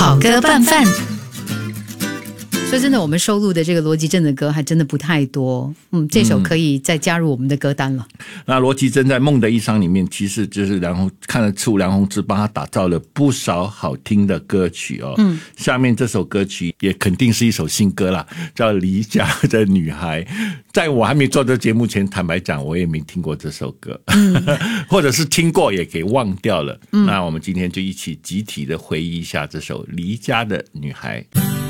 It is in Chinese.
好歌拌饭。说真的，我们收录的这个罗吉正的歌还真的不太多，这首可以再加入我们的歌单了。 那罗吉正在《梦的衣裳》里面，其实就是看得出梁鸿志帮他打造了不少好听的歌曲哦。下面这首歌曲也肯定是一首新歌啦，叫《离家的女孩》。在我还没做这节目前，坦白讲，我也没听过这首歌，或者是听过也给忘掉了。那我们今天就一起集体的回忆一下这首《离家的女孩》。